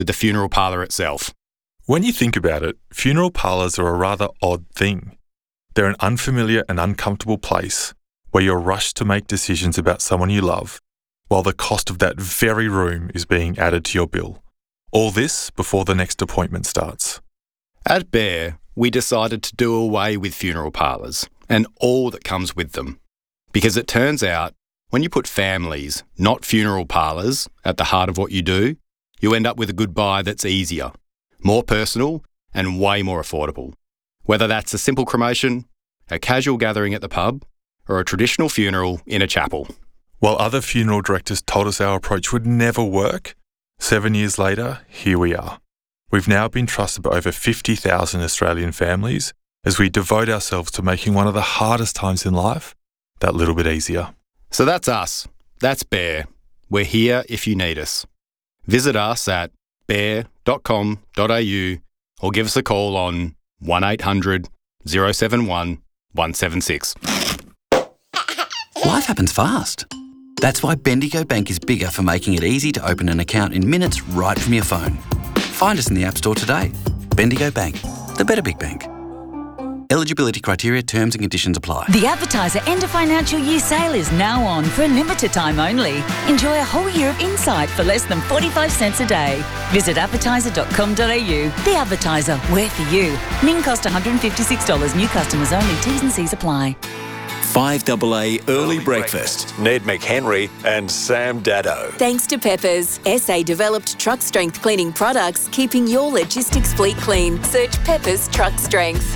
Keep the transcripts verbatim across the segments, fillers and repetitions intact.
with the funeral parlour itself. When you think about it, funeral parlours are a rather odd thing. They're an unfamiliar and uncomfortable place where you're rushed to make decisions about someone you love, while the cost of that very room is being added to your bill. All this before the next appointment starts. At Bear, we decided to do away with funeral parlours and all that comes with them. Because it turns out, when you put families, not funeral parlours, at the heart of what you do, you end up with a goodbye that's easier, more personal and way more affordable. Whether that's a simple cremation, a casual gathering at the pub, or a traditional funeral in a chapel. While other funeral directors told us our approach would never work, seven years later, here we are. We've now been trusted by over fifty thousand Australian families as we devote ourselves to making one of the hardest times in life that little bit easier. So that's us. That's Bear. We're here if you need us. Visit us at bear dot com dot a u or give us a call on one eight hundred oh seven one one seven six. Life happens fast. That's why Bendigo Bank is bigger for making it easy to open an account in minutes right from your phone. Find us in the App Store today. Bendigo Bank, the better big bank. Eligibility criteria, terms and conditions apply. The Advertiser End of Financial Year sale is now on for a limited time only. Enjoy a whole year of insight for less than forty-five cents a day. Visit advertiser dot com dot a u. The Advertiser, we're for you. Min cost one hundred fifty-six dollars. New customers only. T's and C's apply. five A A Early Breakfast. Ned McHenry and Sam Daddo. Thanks to Peppers, S A developed truck strength cleaning products, keeping your logistics fleet clean. Search Peppers Truck Strength.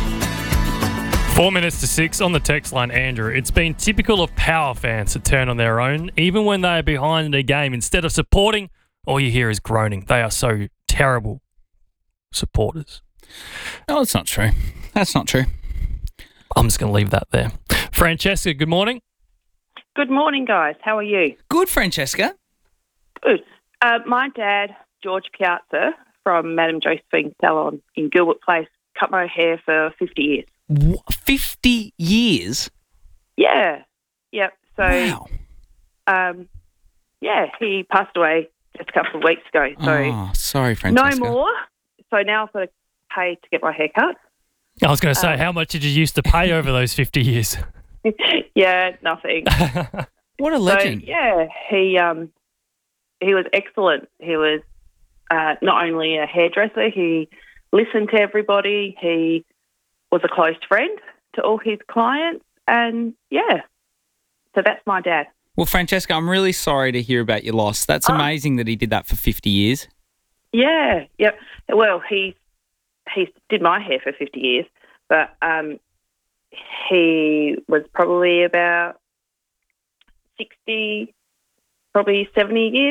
Four minutes to six on the text line, Andrew. It's been typical of power fans to turn on their own, even when they are behind in a game. Instead of supporting, all you hear is groaning. They are so terrible supporters. No, that's not true. That's not true. I'm just going to leave that there. Francesca, good morning. Good morning, guys. How are you? Good, Francesca. Good. Uh, my dad, George Piazza, from Madame Josephine Salon in Gilbert Place, cut my hair for fifty years. What, fifty years? Yeah. Yep. So, wow. um, yeah, he passed away just a couple of weeks ago. So oh, sorry, Francesca. No more. So now I've got to pay to get my hair cut. I was going to say, um, how much did you used to pay over those fifty years? Yeah, nothing. What a legend. So, yeah, he um, he was excellent. He was uh, not only a hairdresser, he listened to everybody. He was a close friend to all his clients. And, yeah, so that's my dad. Well, Francesca, I'm really sorry to hear about your loss. That's Oh. amazing that he did that for fifty years. Yeah, yep. Well, he he did my hair for fifty years, but um, he was probably about sixty, probably seventy years.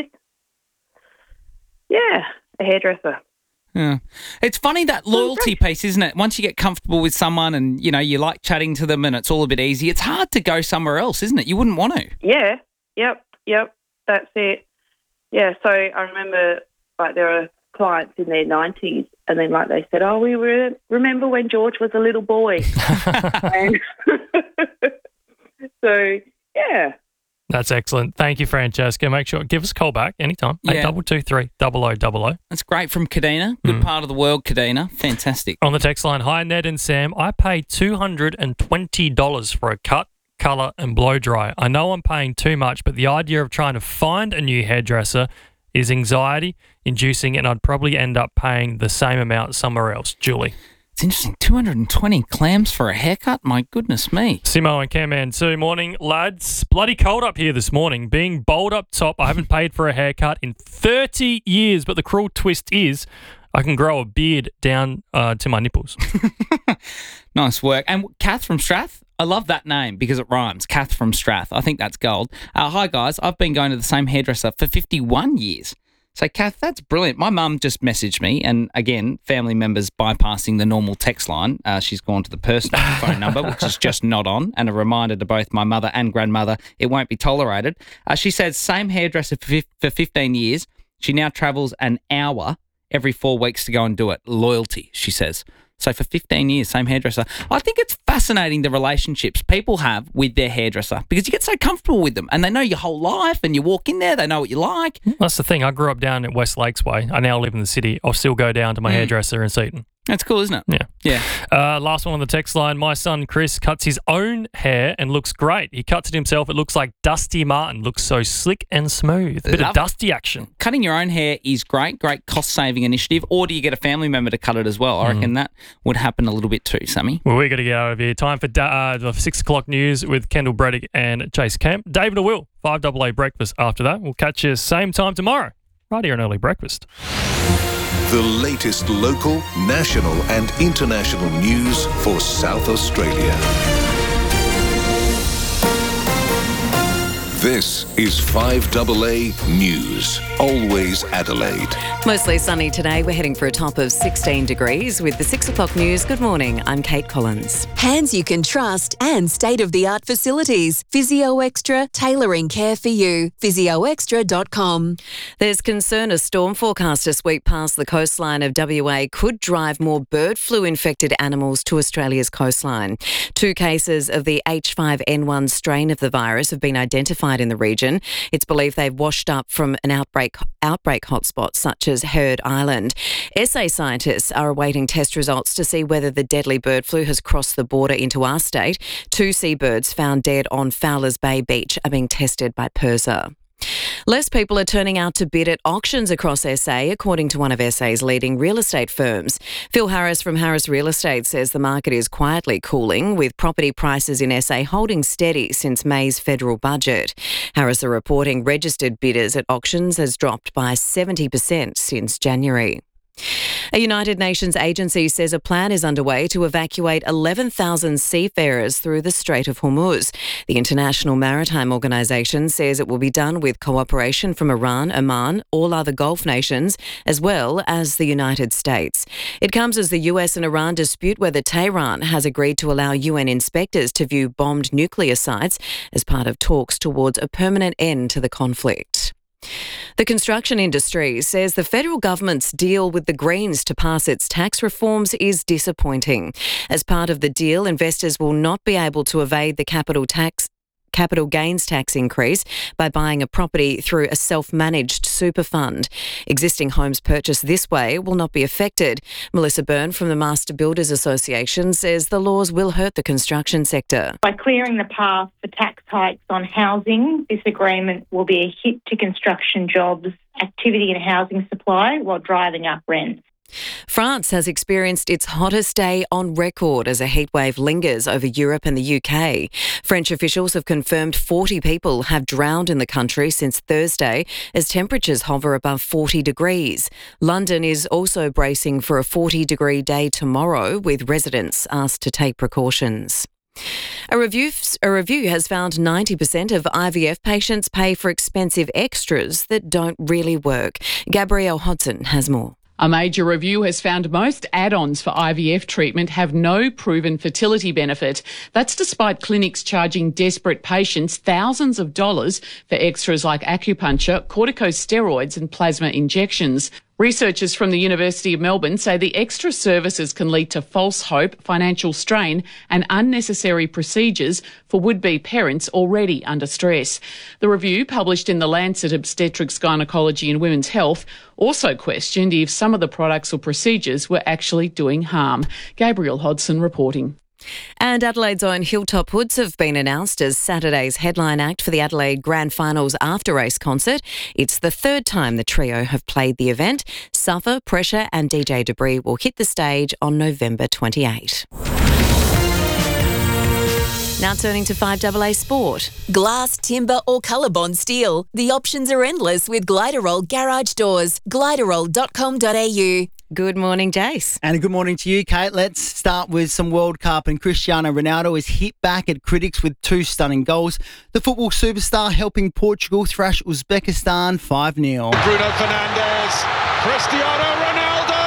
Yeah, a hairdresser. Yeah. It's funny, that loyalty piece, isn't it? Once you get comfortable with someone and, you know, you like chatting to them and it's all a bit easy, it's hard to go somewhere else, isn't it? You wouldn't want to. Yeah, yep, yep, that's it. Yeah, so I remember, like, there were clients in their nineties and then, like, they said, oh, we re- remember when George was a little boy. and so, yeah. That's excellent. Thank you, Francesca. Make sure, give us a call back anytime. Yeah. eight double two three, double oh double oh. That's great from Kadena. Good Mm. part of the world, Kadena. Fantastic. On the text line, hi, Ned and Sam. I paid two hundred twenty dollars for a cut, colour and blow dry. I know I'm paying too much, but the idea of trying to find a new hairdresser is anxiety-inducing, and I'd probably end up paying the same amount somewhere else. Julie. It's interesting. two hundred twenty clams for a haircut? My goodness me. Simo and Cam two. Morning, lads. Bloody cold up here this morning. Being bold up top, I haven't paid for a haircut in thirty years, but the cruel twist is I can grow a beard down uh, to my nipples. Nice work. And Kath from Strath? I love that name because it rhymes. Kath from Strath. I think that's gold. Uh, hi, guys. I've been going to the same hairdresser for fifty-one years. So, Kath, that's brilliant. My mum just messaged me, and again, family members bypassing the normal text line. Uh, she's gone to the personal phone number, which is just not on, and a reminder to both my mother and grandmother, it won't be tolerated. Uh, she says, same hairdresser for, for fifteen years. She now travels an hour every four weeks to go and do it. Loyalty, she says. So for fifteen years, same hairdresser. I think it's fascinating the relationships people have with their hairdresser because you get so comfortable with them and they know your whole life and you walk in there, they know what you like. That's the thing. I grew up down at West Lakes Way. I now live in the city. I'll still go down to my mm. hairdresser in Seaton. That's cool, isn't it? Yeah. Yeah. Uh, last one on the text line. My son, Chris, cuts his own hair and looks great. He cuts it himself. It looks like Dusty Martin. Looks so slick and smooth. A bit Love of Dusty action. Cutting your own hair is great. Great cost-saving initiative. Or do you get a family member to cut it as well? I reckon mm. that would happen a little bit too, Sammy. Well, we've got to get out of here. Time for uh, the six o'clock news with Kendall Braddock and Chase Camp. David or Will, five double A breakfast after that. We'll catch you same time tomorrow, right here on Early Breakfast. The latest local, national and international news for South Australia. This is five double A News, always Adelaide. Mostly sunny today. We're heading for a top of sixteen degrees with the six o'clock news. Good morning. I'm Kate Collins. Hands you can trust and state-of-the-art facilities. Physio Extra, tailoring care for you. physio extra dot com. There's concern a storm forecast to sweep past the coastline of W A could drive more bird flu-infected animals to Australia's coastline. Two cases of the H five N one strain of the virus have been identified in the region. It's believed they've washed up from an outbreak outbreak hotspot such as Heard Island. S A scientists are awaiting test results to see whether the deadly bird flu has crossed the border into our state. Two seabirds found dead on Fowlers Bay Beach are being tested by PIRSA. Less people are turning out to bid at auctions across S A, according to one of S A's leading real estate firms. Phil Harris from Harris Real Estate says the market is quietly cooling, with property prices in S A holding steady since May's federal budget. Harris are reporting registered bidders at auctions has dropped by seventy percent since January. A United Nations agency says a plan is underway to evacuate eleven thousand seafarers through the Strait of Hormuz. The International Maritime Organization says it will be done with cooperation from Iran, Oman, all other Gulf nations, as well as the United States. It comes as the U S and Iran dispute whether Tehran has agreed to allow U N inspectors to view bombed nuclear sites as part of talks towards a permanent end to the conflict. The construction industry says the federal government's deal with the Greens to pass its tax reforms is disappointing. As part of the deal, investors will not be able to evade the capital tax capital gains tax increase by buying a property through a self-managed super fund. Existing homes purchased this way will not be affected. Melissa Byrne from the Master Builders Association says the laws will hurt the construction sector. By clearing the path for tax hikes on housing, this agreement will be a hit to construction jobs, activity and housing supply while driving up rents. France has experienced its hottest day on record as a heatwave lingers over Europe and the U K. French officials have confirmed forty people have drowned in the country since Thursday as temperatures hover above forty degrees. London is also bracing for a forty degree day tomorrow, with residents asked to take precautions. A review, a review has found ninety percent of I V F patients pay for expensive extras that don't really work. Gabrielle Hodson has more. A major review has found most add-ons for I V F treatment have no proven fertility benefit. That's despite clinics charging desperate patients thousands of dollars for extras like acupuncture, corticosteroids and plasma injections. Researchers from the University of Melbourne say the extra services can lead to false hope, financial strain and unnecessary procedures for would-be parents already under stress. The review, published in the Lancet Obstetrics, Gynecology and Women's Health, also questioned if some of the products or procedures were actually doing harm. Gabrielle Hodson reporting. And Adelaide's own Hilltop Hoods have been announced as Saturday's headline act for the Adelaide Grand Finals after-race concert. It's the third time the trio have played the event. Suffer, Pressure and D J Debris will hit the stage on November twenty-eighth. Now turning to five double A Sport. Glass, timber or colour-bond steel. The options are endless with Gliderol Garage Doors. gliderol dot com dot a u. Good morning, Jace. And a good morning to you, Kate. Let's start with some World Cup, and Cristiano Ronaldo is hit back at critics with two stunning goals. The football superstar helping Portugal thrash Uzbekistan five nil. Bruno Fernandes, Cristiano Ronaldo!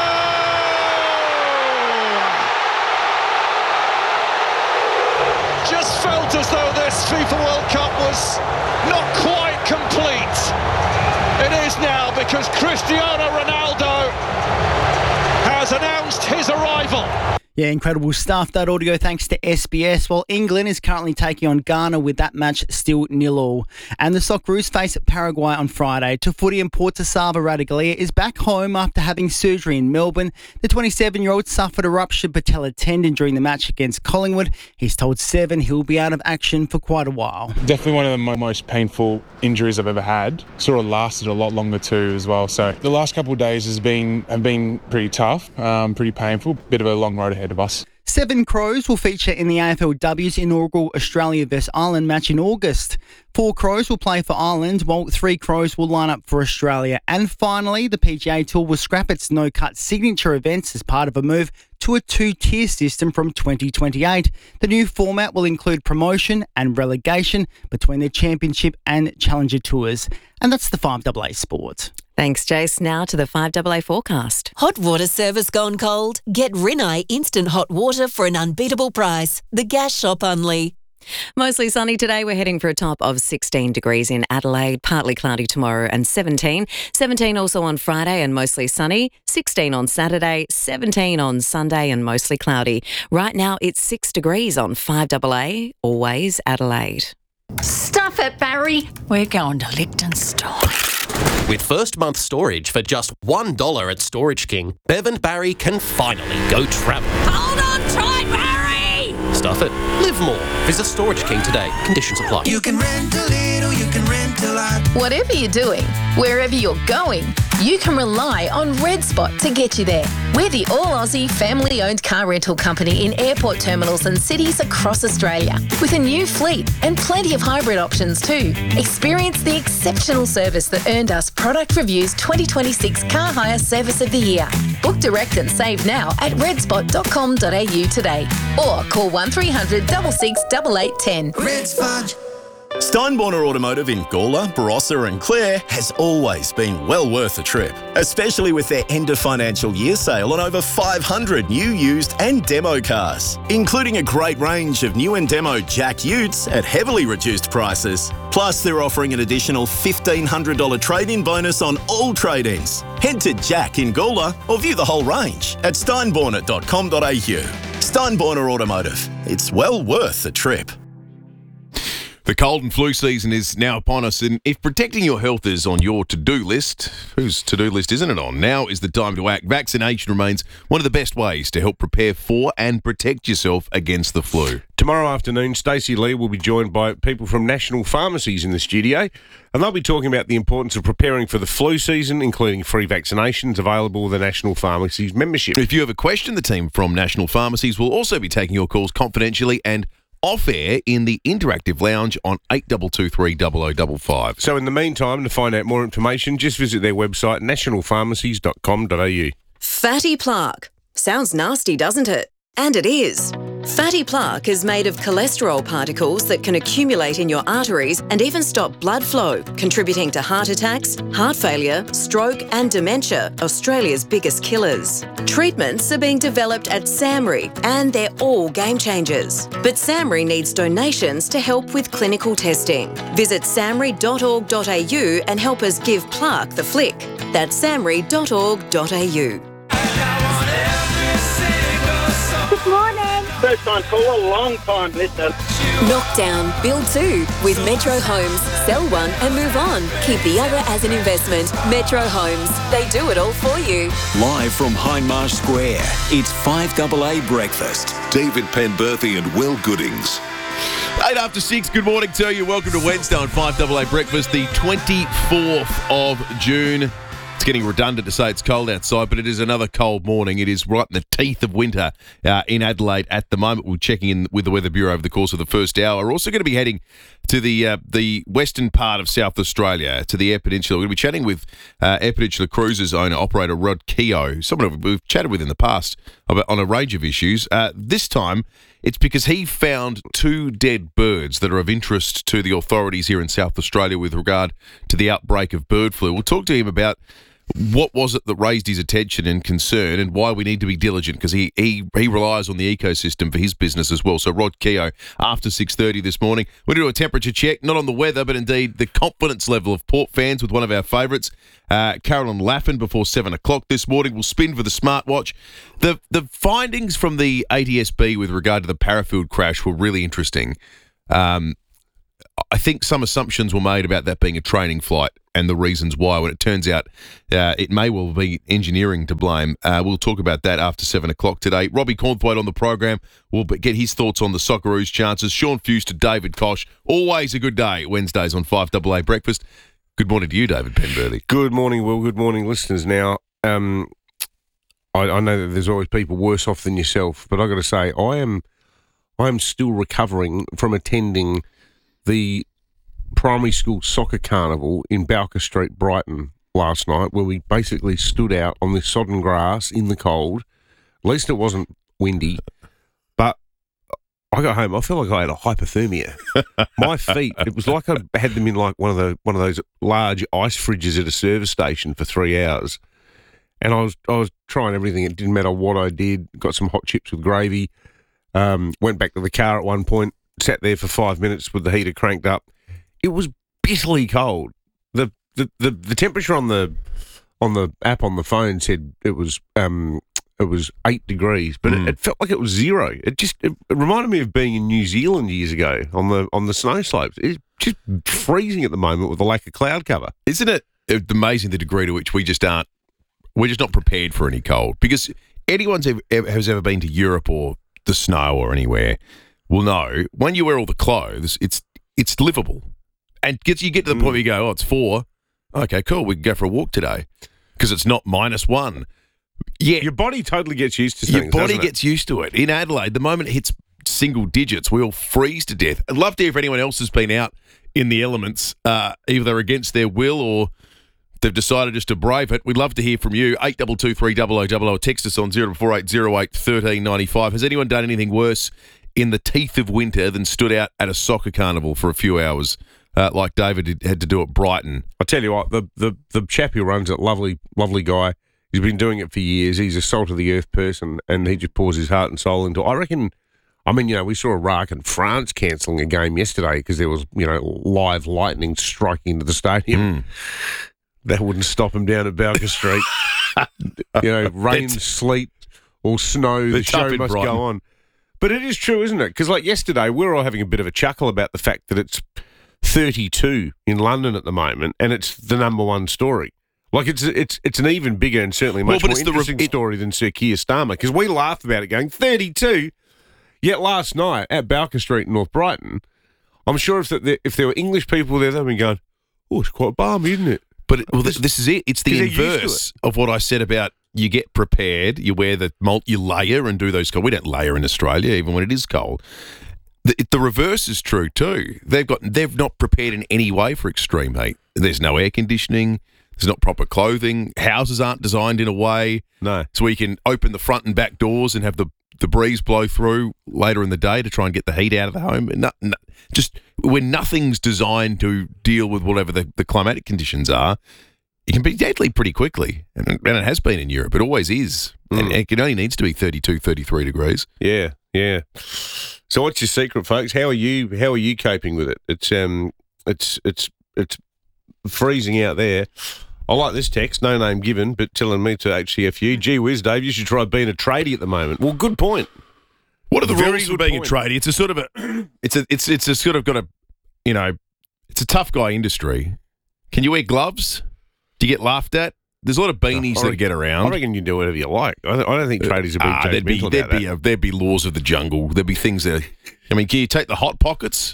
Just felt as though this FIFA World Cup was not quite complete. It is now, because Cristiano Ronaldo has announced his arrival. Yeah, incredible stuff. That all to go thanks to S B S, while England is currently taking on Ghana with that match still nil all. And the Socceroos face Paraguay on Friday. To footy, and Portasava Radaglia is back home after having surgery in Melbourne. The twenty-seven-year-old suffered a ruptured patella tendon during the match against Collingwood. He's told Seven he'll be out of action for quite a while. Definitely one of the mo- most painful injuries I've ever had. Sort of lasted a lot longer too as well. So the last couple of days has been have been pretty tough, um, pretty painful. Bit of a long road ahead of us. Seven Crows will feature in the A F L W's inaugural Australia versus Ireland match in August. Four Crows will play for Ireland, while three Crows will line up for Australia. And finally, the P G A Tour will scrap its no-cut signature events as part of a move to a two-tier system from twenty twenty-eight. The new format will include promotion and relegation between the Championship and Challenger Tours. And that's the five A A Sport. Thanks, Jace. Now to the five A A forecast. Hot water service gone cold? Get Rinnai instant hot water for an unbeatable price. The Gas Shop only. Mostly sunny today. We're heading for a top of sixteen degrees in Adelaide, partly cloudy tomorrow and seventeen. seventeen also on Friday and mostly sunny. sixteen on Saturday, seventeen on Sunday and mostly cloudy. Right now it's six degrees on five A A, always Adelaide. Stuff it, Barry. We're going to Liechtenstein. With first month storage for just one dollar at Storage King, Bev and Barry can finally go travel. Hold on tight, Barry! Stuff it. Live more. Visit Storage King today. Conditions apply. You can rent a little, you can rent a lot. Whatever you're doing, wherever you're going, you can rely on Red Spot to get you there. We're the all-Aussie family-owned car rental company in airport terminals and cities across Australia, with a new fleet and plenty of hybrid options too. Experience the exceptional service that earned us Product Review's twenty twenty-six Car Hire Service of the Year. Book direct and save now at red spot dot com dot a u today, or call one three hundred, six six, eight eight one zero. Red Spot. Steinborner Automotive in Gawler, Barossa and Clare has always been well worth a trip, especially with their end of financial year sale on over five hundred new, used and demo cars, including a great range of new and demo Jack Utes at heavily reduced prices. Plus, they're offering an additional fifteen hundred dollars trade-in bonus on all trade-ins. Head to Jack in Gawler or view the whole range at steinborner dot com dot a u. Steinborner Automotive. It's well worth the trip. The cold and flu season is now upon us, and if protecting your health is on your to-do list, whose to-do list isn't it on? Now is the time to act. Vaccination remains one of the best ways to help prepare for and protect yourself against the flu. Tomorrow afternoon, Stacey Lee will be joined by people from National Pharmacies in the studio, and they'll be talking about the importance of preparing for the flu season, including free vaccinations available with the National Pharmacies membership. If you have a question, the team from National Pharmacies will also be taking your calls confidentially and off-air in the interactive lounge on eight two two three, zero zero five five. So in the meantime, to find out more information, just visit their website, national pharmacies dot com dot a u. Fatty plaque. Sounds nasty, doesn't it? And it is. Fatty plaque is made of cholesterol particles that can accumulate in your arteries and even stop blood flow, contributing to heart attacks, heart failure, stroke and dementia, Australia's biggest killers. Treatments are being developed at SAMRI and they're all game changers. But SAMRI needs donations to help with clinical testing. Visit samri dot org dot a u and help us give plaque the flick. That's samri dot org dot a u. Good morning. First time caller, long time listener. Knock down, build two with Metro Homes. Sell one and move on. Keep the other as an investment. Metro Homes. They do it all for you. Live from Hindmarsh Square, it's five A A Breakfast. David Penberthy and Will Goodings. Eight after six, good morning to you. Welcome to Wednesday on five A A Breakfast, the twenty-fourth of June. It's getting redundant to say it's cold outside, but it is another cold morning. It is right in the teeth of winter uh, in Adelaide at the moment. We're checking in with the Weather Bureau over the course of the first hour. We're also going to be heading to the uh, the western part of South Australia, to the Eyre Peninsula. We're going to be chatting with uh, Eyre Peninsula Cruises owner, operator Rod Keogh, someone we've chatted with in the past about, on a range of issues. Uh, this time, it's because he found two dead birds that are of interest to the authorities here in South Australia with regard to the outbreak of bird flu. We'll talk to him about what was it that raised his attention and concern, and why we need to be diligent, because he, he he relies on the ecosystem for his business as well. So Rod Keogh, after six thirty this morning, we're going to do a temperature check, not on the weather, but indeed the confidence level of Port fans with one of our favourites, uh, Carolyn Laffin, before seven o'clock this morning. We'll spin for the smartwatch. The, the findings from the A T S B with regard to the Parafield crash were really interesting. Um, I think some assumptions were made about that being a training flight and the reasons why, when it turns out uh, it may well be engineering to blame. Uh, we'll talk about that after seven o'clock today. Robbie Cornthwaite on the program. We'll get his thoughts on the Socceroos' chances. Sean Fuse to David Kosh. Always a good day, Wednesdays on five A A Breakfast. Good morning to you, David Penberthy. Good morning, Will. Good morning, listeners. Now, um, I, I know that there's always people worse off than yourself, but I've got to say, I am, I am still recovering from attending the primary school soccer carnival in Bowker Street, Brighton, last night, where we basically stood out on this sodden grass in the cold. At least it wasn't windy, but I got home. I felt like I had a hypothermia. My feet, it was like I had them in like one of the one of those large ice fridges at a service station for three hours. And I was I was trying everything. It didn't matter what I did. Got some hot chips with gravy. Um, went back to the car at one point. Sat there for five minutes with the heater cranked up. It was bitterly cold. The, the the the temperature on the on the app on the phone said it was um it was eight degrees, but mm. it, it felt like it was zero. It just it, it reminded me of being in New Zealand years ago on the on the snow slopes. It's just freezing at the moment with the lack of cloud cover. Isn't it amazing the degree to which we just aren't we're just not prepared for any cold? Because anyone who has ever been to Europe or the snow or anywhere will know when you wear all the clothes, it's it's livable. And gets you get to the mm. point where you go, oh, it's four. Okay, cool. We can go for a walk today because it's not minus one. Yeah, your body totally gets used to things. Your body gets used to it. In Adelaide, the moment it hits single digits, we all freeze to death. I'd love to hear if anyone else has been out in the elements, uh, either they're against their will or they've decided just to brave it. We'd love to hear from you. Eight double two three double o double o. Text us on zero four eight zero eight thirteen ninety five. Has anyone done anything worse in the teeth of winter than stood out at a soccer carnival for a few hours, uh, like David did, had to do at Brighton? I tell you what, the, the the chap who runs it, lovely lovely guy. He's been doing it for years. He's a salt of the earth person, and he just pours his heart and soul into it. I reckon. I mean, you know, we saw Iraq and France cancelling a game yesterday because there was, you know, live lightning striking into the stadium. Mm. That wouldn't stop them down at Bowker Street. You know, rain, it's, sleet, or snow, the show must Brighton. go on. But it is true, isn't it? Because like yesterday, we were all having a bit of a chuckle about the fact that it's thirty-two in London at the moment, and it's the number one story. Like it's it's it's an even bigger and certainly much well, more interesting the, it, story than Sir Keir Starmer, because we laughed about it going thirty-two. Yet last night at Bowker Street in North Brighton, I'm sure if the, if there were English people there, they'd be going, "Oh, it's quite balmy, isn't it?" But it, well, this, this is it. It's the inverse of what I said about you get prepared, you wear the malt, you layer and do those. We don't layer in Australia, even when it is cold. The, the reverse is true too. They've got they've not prepared in any way for extreme heat. There's no air conditioning. There's not proper clothing. Houses aren't designed in a way no. so you can open the front and back doors and have the, the breeze blow through later in the day to try and get the heat out of the home. No, no, just when nothing's designed to deal with whatever the, the climatic conditions are, it can be deadly pretty quickly. And, and it has been in Europe. It always is. Mm. And it only needs to be thirty-two, thirty-three degrees. Yeah, yeah. So what's your secret, folks? How are you how are you coping with it? It's um it's it's it's freezing out there. I like this text, no name given, but telling me to H C F U. Gee whiz, Dave, you should try being a tradie at the moment. Well, good point. What are the Very rules for being point. a tradie? It's a sort of a, it's a, it's it's a sort of got a, you know, it's a tough guy industry. Can you wear gloves? Do you get laughed at? There's a lot of beanies no, that get around. I reckon you can do whatever you like. I don't think tradies are being uh, there'd be there'd be, a, there'd be laws of the jungle. There'd be things that. I mean, can you take the hot pockets?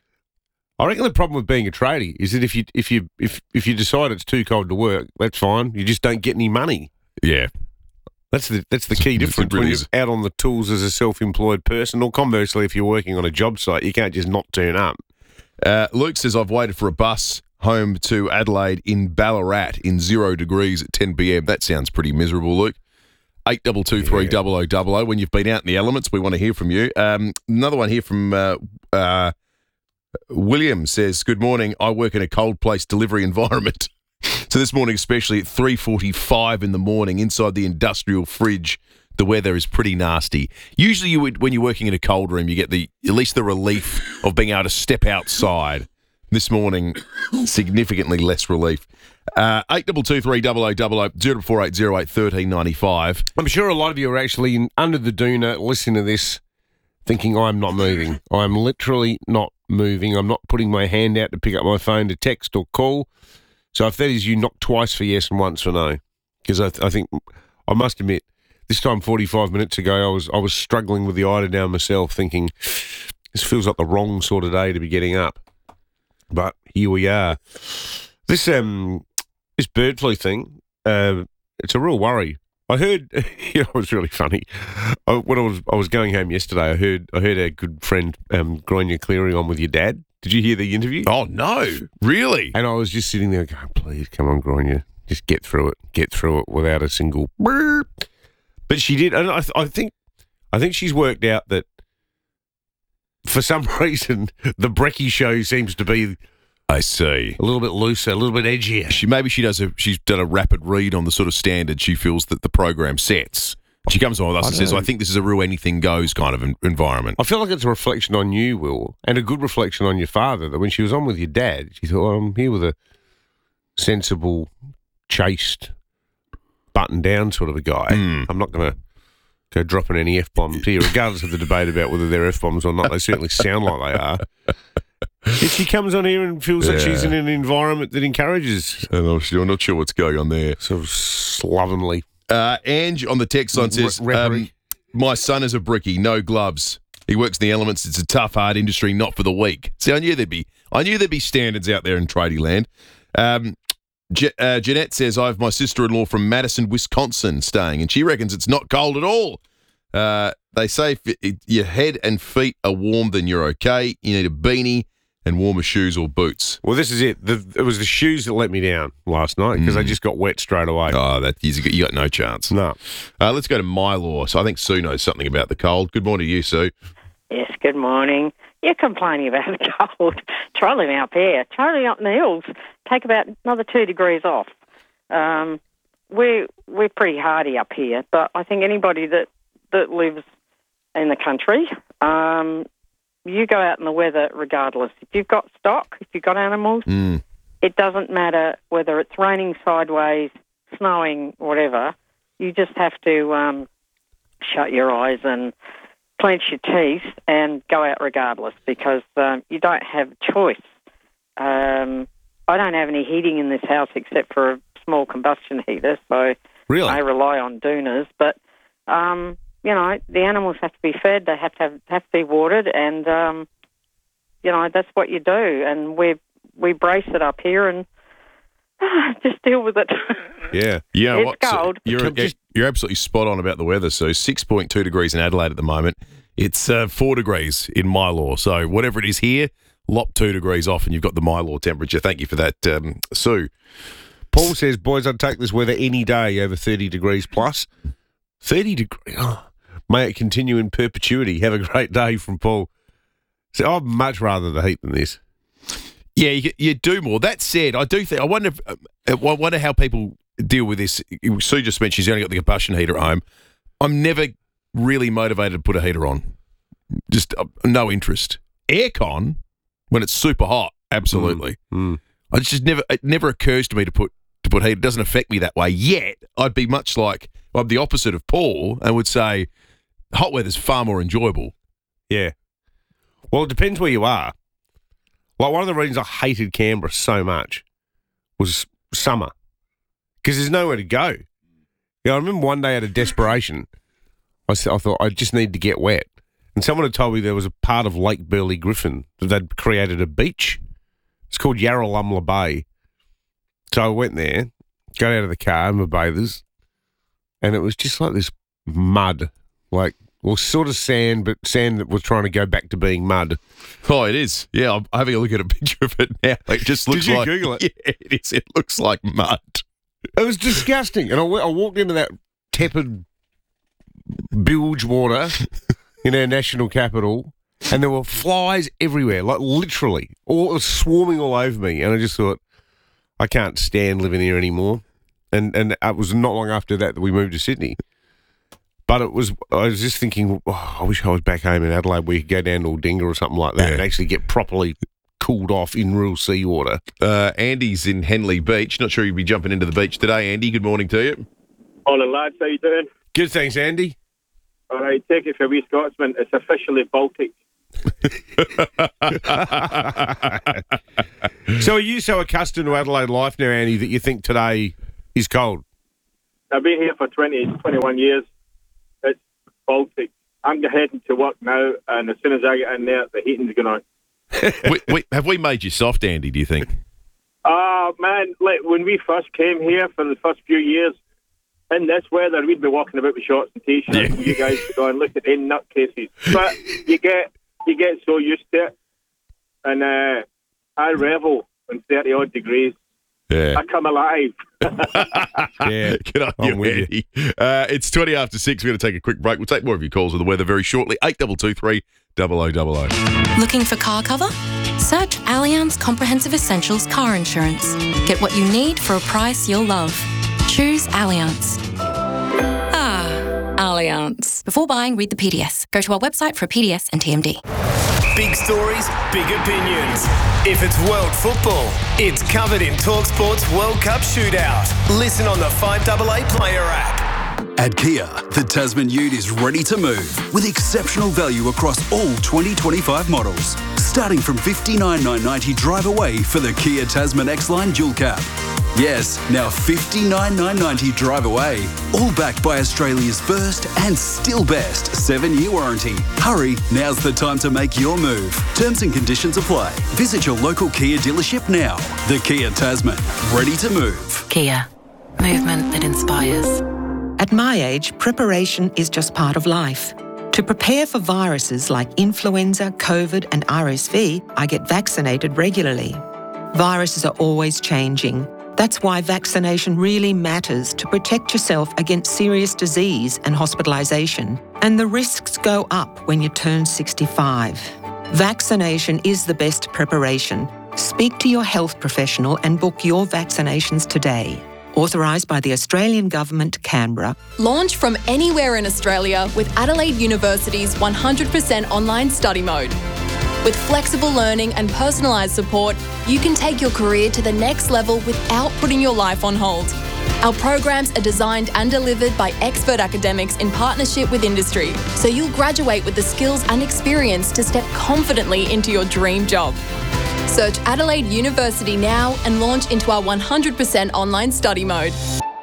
I reckon the problem with being a tradie is that if you if you if if you decide it's too cold to work, that's fine. You just don't get any money. Yeah, that's the that's the key difference really when you're out on the tools as a self-employed person. Or conversely, if you're working on a job site, you can't just not turn up. Uh, Luke says I've waited for a bus home to Adelaide in Ballarat in zero degrees at ten p.m. That sounds pretty miserable, Luke. Eight double two three double o double o. When you've been out in the elements, we want to hear from you. Um, another one here from. Uh, uh, William says, good morning. I work in a cold place delivery environment. So this morning, especially at three forty-five in the morning, inside the industrial fridge, the weather is pretty nasty. Usually, you would, when you're working in a cold room, you get the at least the relief of being able to step outside. This morning, significantly less relief. Uh, eight two two three double oh double oh zero four eight zero eight thirteen ninety five. I'm sure a lot of you are actually in, under the doona listening to this, thinking I'm not moving. I'm literally not moving. I'm not putting my hand out to pick up my phone to text or call. So if that is you, knock twice for yes and once for no. Because I, th- I think I must admit, this time forty-five minutes ago, I was I was struggling with the eider down myself, thinking this feels like the wrong sort of day to be getting up. But here we are. This um this bird flu thing, uh, it's a real worry. I heard, you know, it was really funny. I, when I was I was going home yesterday, I heard I heard our good friend um, Gronya Cleary on with your dad. Did you hear the interview? Oh no, really? And I was just sitting there going, "Please, come on, Gronya, just get through it, get through it without a single burp." But she did, and I, th- I think I think she's worked out that for some reason the Brecky show seems to be. I see. A little bit looser, a little bit edgier. She maybe she does a she's done a rapid read on the sort of standard she feels that the program sets. She comes on with us I and says, know. "I think this is a real anything goes kind of en- environment." I feel like it's a reflection on you, Will, and a good reflection on your father. That when she was on with your dad, she thought, well, "I'm here with a sensible, chaste, button down sort of a guy. Mm. I'm not going to go dropping any f bombs here, regardless of the debate about whether they're f bombs or not. They certainly sound like they are." If she comes on here and feels Yeah. like she's in an environment that encourages, I'm not sure, I'm not sure what's going on there. Sort of slovenly. Uh, Ange on the text line says, Re- um, "My son is a brickie, no gloves. He works in the elements. It's a tough, hard industry, not for the weak." See, I knew there'd be, I knew there'd be standards out there in tradie land. Um, Je- uh, Jeanette says, "I have my sister-in-law from Madison, Wisconsin, staying, and she reckons it's not cold at all. Uh, they say if it, your head and feet are warm, then you're okay. You need a beanie and warmer shoes or boots." Well, this is it. The, it was the shoes that let me down last night because Mm. they just got wet straight away. Oh, that you got, you got no chance. No. Uh, let's go to Mylor. So I think Sue knows something about the cold. Good morning to you, Sue. Yes, good morning. You're complaining about the cold. Trolling out there, trolling up in the hills, take about another two degrees off. Um, we're, we're pretty hardy up here, but I think anybody that, that lives in the country, um, you go out in the weather regardless. If you've got stock, if you've got animals, Mm. it doesn't matter whether it's raining sideways, snowing, whatever. You just have to um, shut your eyes and clench your teeth and go out regardless because um, you don't have a choice. Um, I don't have any heating in this house except for a small combustion heater, so Really? I rely on doonas. But, um, you know, the animals have to be fed, they have to have, have to be watered, and, um, you know, that's what you do. And we we brace it up here and just deal with it. Yeah. You know It's what? So cold. you're, Just- you're absolutely spot on about the weather. So six point two degrees in Adelaide at the moment. It's uh, four degrees in Mylor. So whatever it is here, lop two degrees off and you've got the Mylor temperature. Thank you for that, um, Sue. Paul says, "Boys, I'd take this weather any day over thirty degrees plus." thirty degrees. Oh, may it continue in perpetuity. Have a great day from Paul. So I'd much rather the heat than this. Yeah, you, you do more. That said, I do think, I wonder, if, uh, I wonder how people deal with this. Sue just mentioned she's only got the combustion heater at home. I'm never really motivated to put a heater on. Just uh, no interest. Aircon, when it's super hot, absolutely. Mm. I just never, it never occurs to me to put to put heat. It doesn't affect me that way. Yet, I'd be much like, I'm the opposite of Paul and would say hot weather's far more enjoyable. Yeah. Well, it depends where you are. Like, one of the reasons I hated Canberra so much was summer because there's nowhere to go. Yeah, I remember one day out of desperation, I, s- I thought I just need to get wet. And someone had told me there was a part of Lake Burley Griffin that they'd created a beach. It's called Yarralumla Bay. So I went there, got out of the car, my bathers, and it was just like this mud, like, well, sort of sand, but sand that was trying to go back to being mud. Oh, it is. Yeah, I'm having a look at a picture of it now. It just looks Did you like. Google it? Yeah, it is. It looks like mud. It was disgusting. And I, went, I walked into that tepid bilge water in our national capital, and there were flies everywhere, like literally. All, it was swarming all over me. And I just thought, I can't stand living here anymore. And and it was not long after that that we moved to Sydney. But it was, I was just thinking, oh, I wish I was back home in Adelaide where you could go down to Aldinga or something like that Yeah. and actually get properly cooled off in real seawater. Uh, Andy's in Henley Beach. Not sure you'll be jumping into the beach today, Andy. Good morning to you. Morning, lads. How you doing? Good, thanks, Andy. All right, take it for a wee Scotsman. It's officially Baltic. So are you so accustomed to Adelaide life now, Andy, that you think today is cold? I've been here for twenty, twenty-one years. It's Baltic. I'm heading to work now, and as soon as I get in there, the heating's going on. we, we, have we made you soft, Andy, do you think? Oh, man, like when we first came here for the first few years, in this weather, we'd be walking about with shorts and T-shirts, Yeah. and you guys would go and look at in nutcases. But you get you get so used to it, and uh, I revel in thirty-odd degrees. Yeah. I come alive. Yeah. Good on I'm you, with Andy. Uh, it's twenty after six. We're going to take a quick break. We'll take more of your calls on the weather very shortly. eight two two three, double oh double oh. Looking for car cover? Search Allianz Comprehensive Essentials Car Insurance. Get what you need for a price you'll love. Choose Allianz. Ah, Allianz. Before buying, read the P D S. Go to our website for a P D S and T M D. Big stories, big opinions. If it's world football, it's covered in TalkSport's World Cup Shootout. Listen on the five double A Player app. At Kia, the Tasman Ute is ready to move with exceptional value across all twenty twenty-five models. Starting from fifty-nine thousand nine hundred ninety drive away for the Kia Tasman X-Line Dual Cab. Yes, now fifty-nine thousand nine hundred ninety drive away. All backed by Australia's first and still best seven-year warranty. Hurry, now's the time to make your move. Terms and conditions apply. Visit your local Kia dealership now. The Kia Tasman, ready to move. Kia. Movement that inspires. At my age, preparation is just part of life. To prepare for viruses like influenza, COVID and R S V, I get vaccinated regularly. Viruses are always changing. That's why vaccination really matters to protect yourself against serious disease and hospitalisation. And the risks go up when you turn sixty-five. Vaccination is the best preparation. Speak to your health professional and book your vaccinations today. Authorised by the Australian Government, Canberra. Launch from anywhere in Australia with Adelaide University's one hundred percent online study mode. With flexible learning and personalised support, you can take your career to the next level without putting your life on hold. Our programs are designed and delivered by expert academics in partnership with industry, so you'll graduate with the skills and experience to step confidently into your dream job. Search Adelaide University now and launch into our one hundred percent online study mode.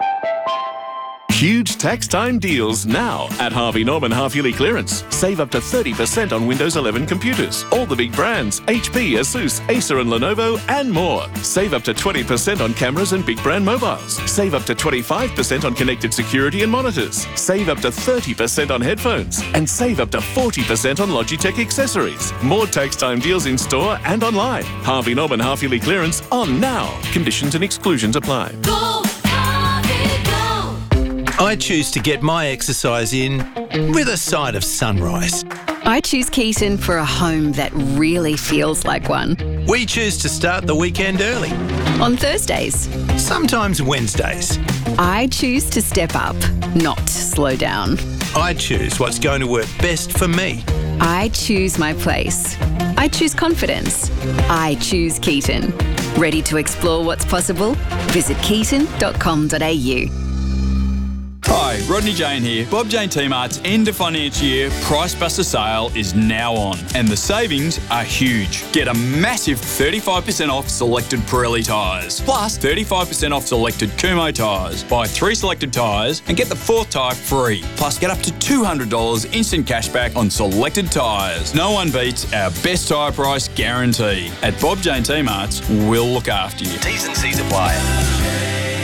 Huge tax time deals now at Harvey Norman half-yearly clearance. Save up to thirty percent on Windows eleven computers. All the big brands, H P, Asus, Acer and Lenovo and more. Save up to twenty percent on cameras and big brand mobiles. Save up to twenty-five percent on connected security and monitors. Save up to thirty percent on headphones. And save up to forty percent on Logitech accessories. More tax time deals in store and online. Harvey Norman half-yearly clearance on now. Conditions and exclusions apply. Go, Harvey, go. I choose to get my exercise in with a side of sunrise. I choose Keaton for a home that really feels like one. We choose to start the weekend early. On Thursdays. Sometimes Wednesdays. I choose to step up, not slow down. I choose what's going to work best for me. I choose my place. I choose confidence. I choose Keaton. Ready to explore what's possible? Visit keaton dot com dot a u. Hi, Rodney Jane here. Bob Jane T-Mart's end of financial year Price Buster sale is now on, and the savings are huge. Get a massive thirty-five percent off selected Pirelli tyres, plus thirty-five percent off selected Kumho tyres. Buy three selected tyres and get the fourth tyre free. Plus, get up to two hundred dollars instant cashback on selected tyres. No one beats our best tyre price guarantee. At Bob Jane T-Mart's, we'll look after you. T's and C's apply.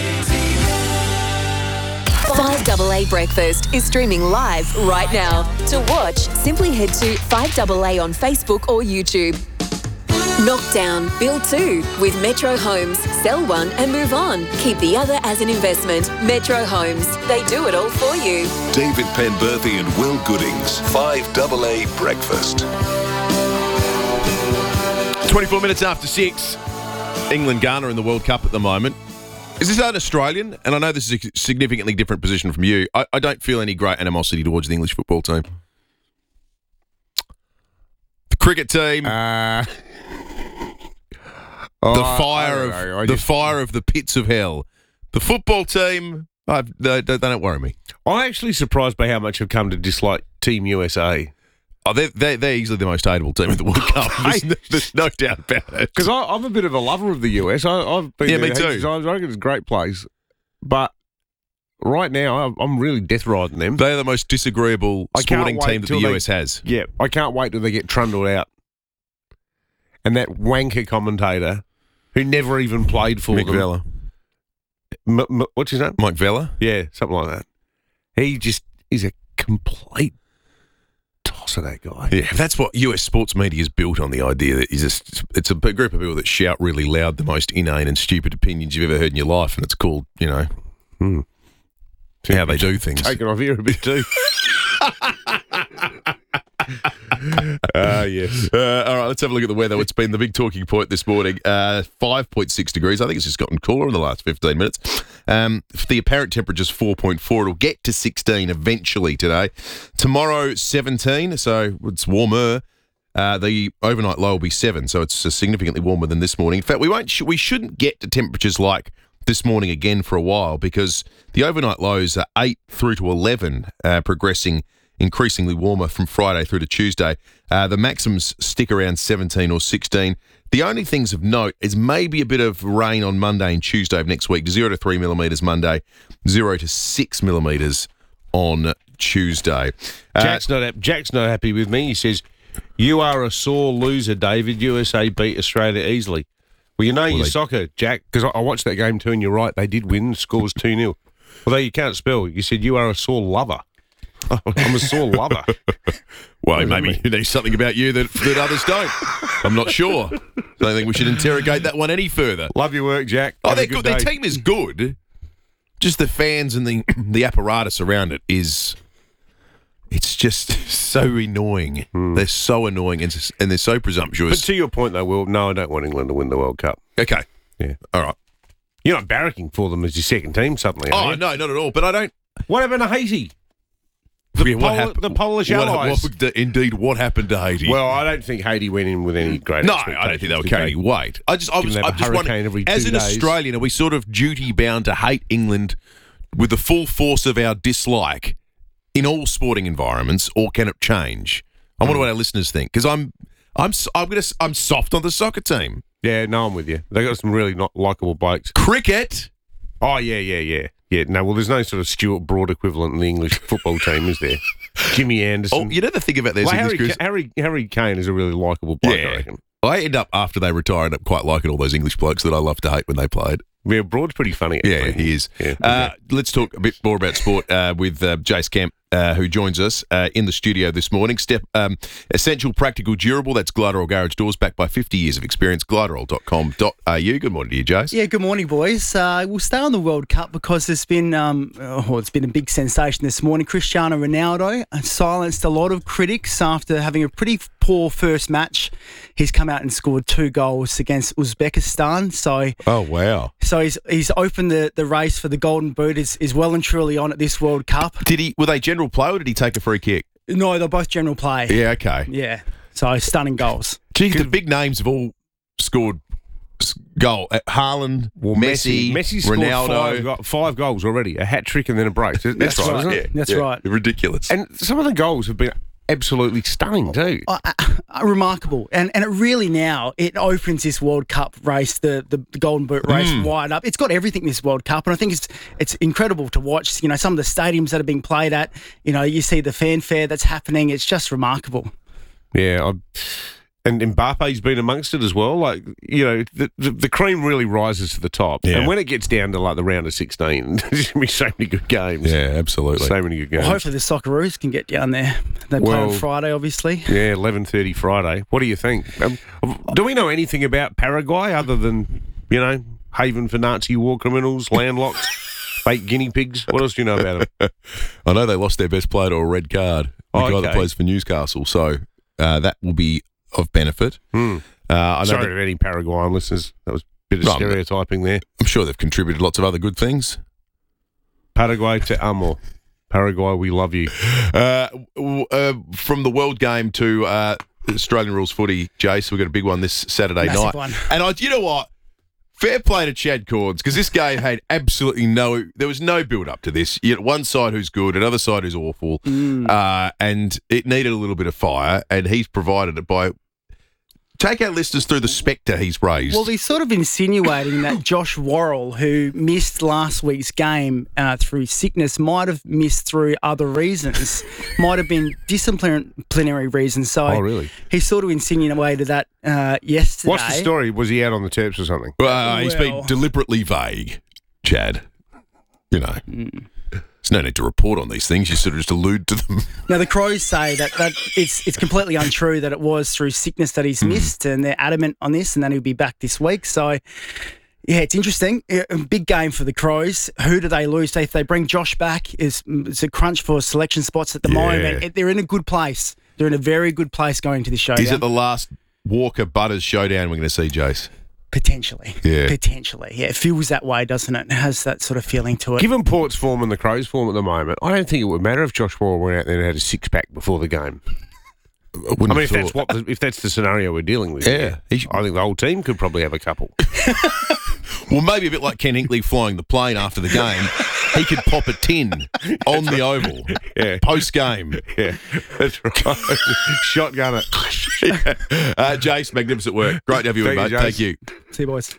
five double A Breakfast is streaming live right now. To watch, simply head to five double A on Facebook or YouTube. Knock down, build two with Metro Homes. Sell one and move on. Keep the other as an investment. Metro Homes. They do it all for you. David Penberthy and Will Goodings. five double A Breakfast. twenty-four minutes after six. England, Ghana in the World Cup at the moment. Is this an Australian? And I know this is a significantly different position from you. I, I don't feel any great animosity towards the English football team. The cricket team. Uh, the oh, fire I of don't know, I the just- fire of the pits of hell. The football team. I've, they, they don't worry me. I'm actually surprised by how much I've come to dislike Team U S A. Oh, they're, they're, they're easily the most hateable team in the World Cup. There's, no, there's no doubt about it. Because I'm a bit of a lover of the U S. I, I've been Yeah, there me too. heaps of times. I reckon it's a great place. But right now, I'm- I'm really death riding them. They are the most disagreeable I can't sporting wait team that the till U they- S has. Yeah, I can't wait till they get trundled out. And that wanker commentator who never even played for Mick them. Vella. M- M- what's his name? Mike Vella? Yeah, something like that. He just is a complete tosser, that guy. Yeah, that's what U S sports media is built on, the idea that it's, just, it's a group of people that shout really loud the most inane and stupid opinions you've ever heard in your life, and it's called, you know, hmm. how they do things. Taking off here a bit too. Ah, yes. Uh, all right, let's have a look at the weather. It's been the big talking point this morning. Uh, five point six degrees. I think it's just gotten cooler in the last fifteen minutes. Um, the apparent temperature's four point four. It'll get to sixteen eventually today. Tomorrow, seventeen, so it's warmer. Uh, the overnight low will be seven, so it's uh, significantly warmer than this morning. In fact, we won't. Sh- we shouldn't get to temperatures like this morning again for a while, because the overnight lows are eight through to eleven, uh, progressing increasingly warmer from Friday through to Tuesday. Uh, the maximums stick around seventeen or sixteen. The only things of note is maybe a bit of rain on Monday and Tuesday of next week. Zero to three millimetres Monday, zero to six millimetres on Tuesday. Uh, Jack's not hap- Jack's not happy with me. He says, "You are a sore loser, David. U S A beat Australia easily." Well, you know your they- soccer, Jack, because I, I watched that game too, and you're right. They did win. The score was two nil. Although you can't spell, you said you are a sore lover. I'm a sore lover. Well, maybe you know something about you that, that others don't. I'm not sure. Don't think we should interrogate that one any further. Love your work, Jack. Oh, Have a they're good good. Their day. team is good. Just the fans and the the apparatus around it is. It's just so annoying. They're so annoying and, s- and they're so But presumptuous. to your point, though, Will, no, I don't want England to win the World Cup. Okay. Yeah. All right. You're not barracking for them as your second team suddenly, are Oh, you? no, not at all. But I don't. What happened to Haiti? The, Yeah, what Pol- happened- the Polish what- allies. what- indeed, what happened to Haiti? Well, I don't think Haiti went in with any great No, I don't think they were carrying weight. I just, I Given was, they have I'm a just hurricane wondering, every as two an days. Australian, are we sort of duty bound to hate England with the full force of our dislike in all sporting environments, or can it change? I wonder what our listeners think, because I'm, I'm, s- I'm gonna, s- I'm soft on the soccer team. Yeah, no, I'm with you. They got some really not likable blokes. Cricket. Oh, yeah, yeah, yeah. Yeah, no, well, there's no sort of Stuart Broad equivalent in the English football team, is there? Jimmy Anderson. Oh, you know the thing about those well, English Harry, crews? Ca- Harry, Harry Kane is a really likable bloke, I reckon. I end up, after they retire, end up quite liking all those English blokes that I love to hate when they played. Yeah, Broad's pretty funny. Yeah, actually. he is. Yeah, Uh, let's talk a bit more about sport uh, with uh, Jace Kemp, uh, who joins us uh, in the studio this morning. Step um, essential, practical, durable. That's Glyderol Garage Doors, backed by fifty years of experience. Glyderol dot com dot a u. Good morning to you, Jace. Yeah, good morning, boys. Uh, we'll stay on the World Cup because there's been, um, oh, it's been a big sensation this morning. Cristiano Ronaldo silenced a lot of critics after having a pretty poor first match. He's come out and scored two goals against Uzbekistan. So, oh wow! So he's he's opened the, the race for the Golden Boot. Is is well and truly on at this World Cup. Did he? Were they general play or did he take a free kick? No, they're both general play. Yeah, okay. Yeah. So stunning goals. Gee, the big names have all scored s- goal. Uh, Haaland, Well, Messi, Messi scored Ronaldo. five, go- five goals already, a hat trick and then a break. That's, That's right, right. isn't Yeah, it? That's yeah, right. Ridiculous. And some of the goals have been absolutely stunning too. Uh, uh, remarkable, and and it really now it opens this World Cup race, the the, the Golden Boot race, Mm. wide up. It's got everything, this World Cup, and I think it's it's incredible to watch. You know, some of the stadiums that are being played at. You know, you see the fanfare that's happening. It's just remarkable. Yeah, I, and Mbappe's been amongst it as well. Like, you know, the, the, the cream really rises to the top. Yeah. And when it gets down to like the round of sixteen, there's going to be so many good games. Yeah, absolutely. So many good games. Well, hopefully the Socceroos can get down there. They play Well, on Friday, obviously. Yeah, eleven thirty Friday. What do you think? Um, do we know anything about Paraguay other than, you know, haven for Nazi war criminals, landlocked, fake guinea pigs? What else do you know about them? I know they lost their best player to a red card, the Oh, guy that okay. plays for Newcastle, so uh, that will be of benefit. Hmm. Uh, I know Sorry that- to any Paraguayan listeners. That was a bit of Right, stereotyping there. I'm sure they've contributed lots of other good things. Paraguay to Amor. Paraguay, we love you. Uh, w- uh, from the World Game to uh, Australian rules footy, Jace, we've got a big one this Saturday Massive night. one. And I, you know what? Fair play to Chad Cords, because this game had absolutely no, there was no build up to this. You had one side who's good, another side who's awful, Mm. uh, and it needed a little bit of fire, and he's provided it by. Take our listeners through the spectre he's raised. Well, he's sort of insinuating that Josh Worrell, who missed last week's game uh, through sickness, might have missed through other reasons, might have been disciplinary reasons. So Oh, really? he sort of insinuated that uh, yesterday. What's the story? Was he out on the terps or something? Uh, he's been Well- deliberately vague, Chad. You know, Mm. there's no need to report on these things. You sort of just allude to them. Now, the Crows say that, that it's it's completely untrue that it was through sickness that he's missed, and they're adamant on this, and then he'll be back this week. So, yeah, it's interesting. Yeah, a big game for the Crows. Who do they lose? If they bring Josh back, it's, it's a crunch for selection spots at the Yeah. moment. They're in a good place. They're in a very good place going to the show. Is it the last Walker Butters showdown we're going to see, Jace? Potentially. Yeah. Potentially. Yeah, it feels that way, doesn't it? It has that sort of feeling to it. Given Port's form and the Crows' form at the moment, I don't think it would matter if Josh Worrell went out there and had a six pack before the game. I mean, if that's what the, if that's the scenario we're dealing with, Yeah. I think the whole team could probably have a couple. Well, maybe a bit like Ken Hinkley flying the plane after the game. He could pop a tin on the oval Yeah. post game. Yeah, that's right. Shotgun it. Uh, Jace, magnificent work. Great to have you, Thank mate. you, Jace. Thank you. See you, boys.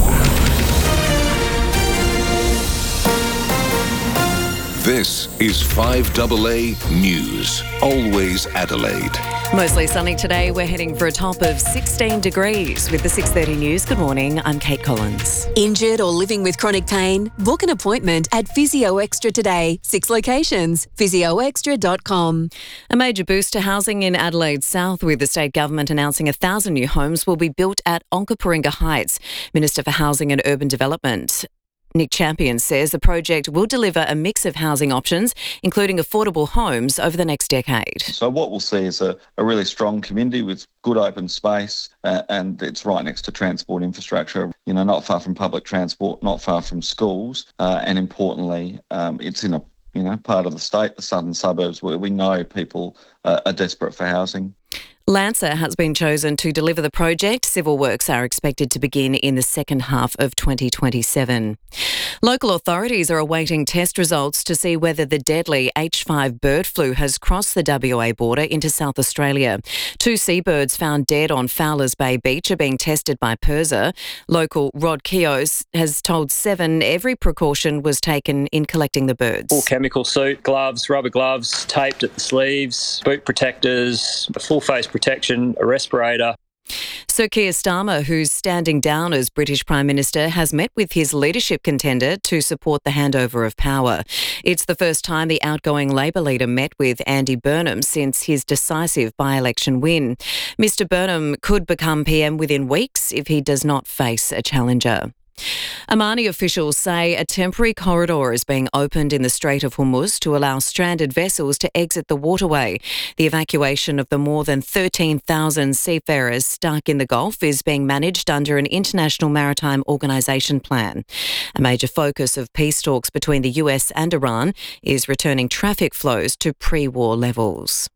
This is five double A News. Always Adelaide. Mostly sunny today. We're heading for a top of sixteen degrees. With the six thirty news, good morning. I'm Kate Collins. Injured or living with chronic pain? Book an appointment at Physio Extra today. Six locations. physio extra dot com. A major boost to housing in Adelaide South, with the state government announcing a thousand new homes will be built at Onkaparinga Heights. Minister for Housing and Urban Development Nick Champion says the project will deliver a mix of housing options, including affordable homes, over the next decade. So what we'll see is a, a really strong community with good open space, uh, and it's right next to transport infrastructure, you know, not far from public transport, not far from schools, uh, and importantly, um, it's in a you know part of the state, the southern suburbs, where we know people uh, are desperate for housing. Lancer has been chosen to deliver the project. Civil works are expected to begin in the second half of twenty twenty-seven. Local authorities are awaiting test results to see whether the deadly H five bird flu has crossed the W A border into South Australia. Two seabirds found dead on Fowlers Bay Beach are being tested by PIRSA. Local Rod Keos has told Seven every precaution was taken in collecting the birds. Full chemical suit, gloves, rubber gloves, taped at the sleeves, boot protectors, a full face protection, a respirator. Sir Keir Starmer, who's standing down as British Prime Minister, has met with his leadership contender to support the handover of power. It's the first time the outgoing Labor leader met with Andy Burnham since his decisive by-election win. Mister Burnham could become P M within weeks if he does not face a challenger. Omani officials say a temporary corridor is being opened in the Strait of Hormuz to allow stranded vessels to exit the waterway. The evacuation of the more than thirteen thousand seafarers stuck in the Gulf is being managed under an International Maritime Organisation plan. A major focus of peace talks between the U S and Iran is returning traffic flows to pre-war levels.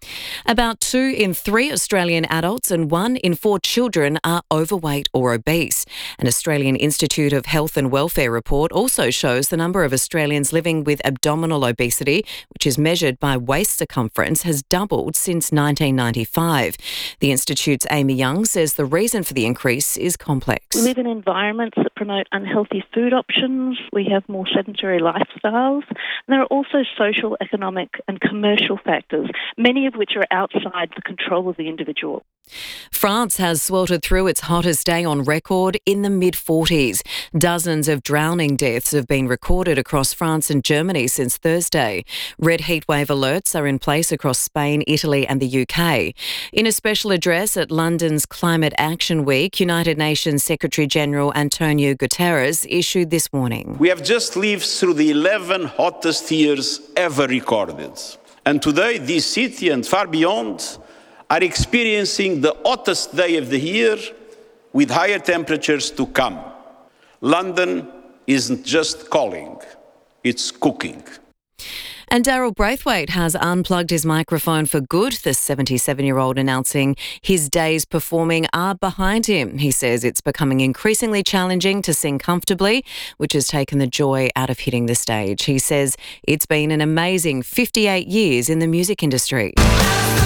About two in three Australian adults and one in four children are overweight or obese. An Australian Institute of Health and Welfare report also shows the number of Australians living with abdominal obesity, which is measured by waist circumference, has doubled since nineteen ninety-five. The Institute's Amy Young says the reason for the increase is complex. We live in environments that promote unhealthy food options. We have more sedentary lifestyles. And there are also social, economic and commercial factors, many of which are outside the control of the individual. France has sweltered through its hottest day on record in the mid forties. Dozens of drowning deaths have been recorded across France and Germany since Thursday. Red heatwave alerts are in place across Spain, Italy and the U K. In a special address at London's Climate Action Week, United Nations Secretary-General Antonio Guterres issued this warning. We have just lived through the eleven hottest years ever recorded. And today, this city and far beyond are experiencing the hottest day of the year with higher temperatures to come. London isn't just calling, it's cooking. And Daryl Braithwaite has unplugged his microphone for good, the seventy-seven-year-old announcing his days performing are behind him. He says it's becoming increasingly challenging to sing comfortably, which has taken the joy out of hitting the stage. He says it's been an amazing fifty-eight years in the music industry.